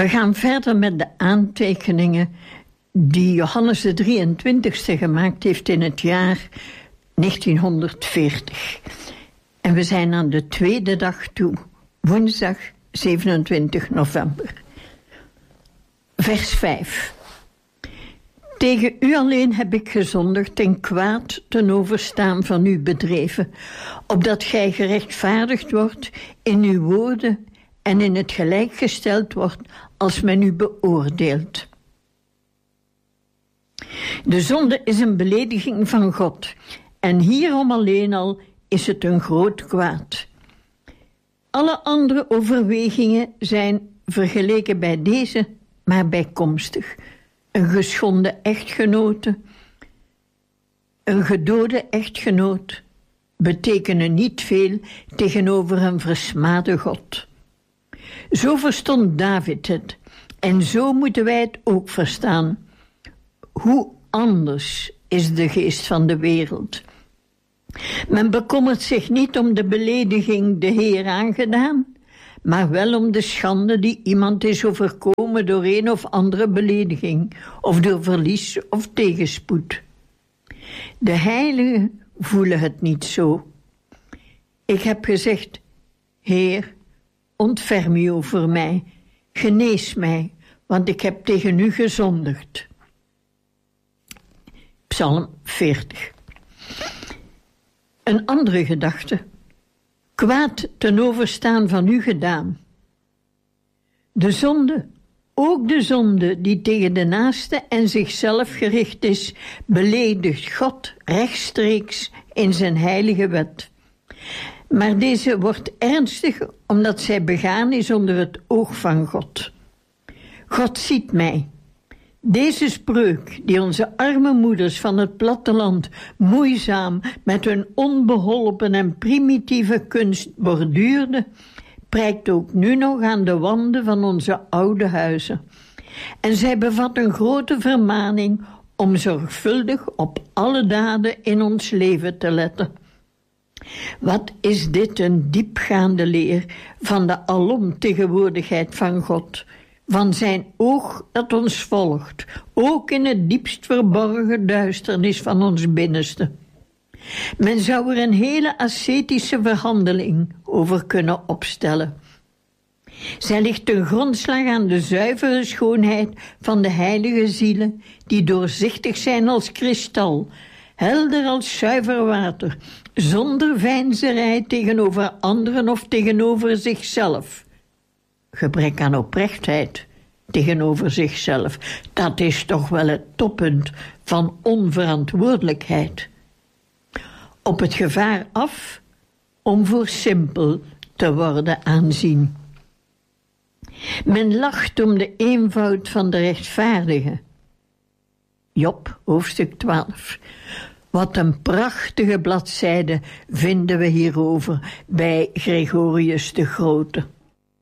We gaan verder met de aantekeningen die Johannes de 23e gemaakt heeft in het jaar 1940. En we zijn aan de tweede dag toe, woensdag 27 november. Vers 5. Tegen u alleen heb ik gezondigd en kwaad ten overstaan van u bedreven, opdat gij gerechtvaardigd wordt in uw woorden en in het gelijk gesteld wordt als men u beoordeelt. De zonde is een belediging van God en hierom alleen al is het een groot kwaad. Alle andere overwegingen zijn vergeleken bij deze maar bijkomstig. Een geschonden echtgenote, een gedode echtgenoot betekenen niet veel tegenover een versmade God. Zo verstond David het en zo moeten wij het ook verstaan. Hoe anders is de geest van de wereld? Men bekommert zich niet om de belediging de Heer aangedaan, maar wel om de schande die iemand is overkomen door een of andere belediging, of door verlies of tegenspoed. De heiligen voelen het niet zo. Ik heb gezegd, Heer, ontferm u over mij, genees mij, want ik heb tegen u gezondigd. Psalm 40. Een andere gedachte. Kwaad ten overstaan van u gedaan. De zonde, ook de zonde die tegen de naaste en zichzelf gericht is, beledigt God rechtstreeks in zijn heilige wet. Maar deze wordt ernstig omdat zij begaan is onder het oog van God. God ziet mij. Deze spreuk die onze arme moeders van het platteland moeizaam met hun onbeholpen en primitieve kunst borduurden, prijkt ook nu nog aan de wanden van onze oude huizen. En zij bevat een grote vermaning om zorgvuldig op alle daden in ons leven te letten. Wat is dit een diepgaande leer van de alomtegenwoordigheid van God, van zijn oog dat ons volgt, ook in het diepst verborgen duisternis van ons binnenste. Men zou er een hele ascetische verhandeling over kunnen opstellen. Zij ligt ten grondslag aan de zuivere schoonheid van de heilige zielen, die doorzichtig zijn als kristal, helder als zuiver water, zonder veinzerij tegenover anderen of tegenover zichzelf. Gebrek aan oprechtheid tegenover zichzelf, dat is toch wel het toppunt van onverantwoordelijkheid. Op het gevaar af om voor simpel te worden aanzien. Men lacht om de eenvoud van de rechtvaardige. Job, hoofdstuk 12. Wat een prachtige bladzijde vinden we hierover bij Gregorius de Grote.